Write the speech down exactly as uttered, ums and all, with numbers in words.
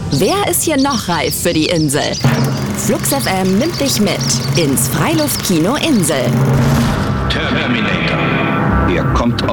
Wer ist hier noch reif für die Insel? Flux F M nimmt dich mit ins Freiluftkino Insel. Terminator. Er kommt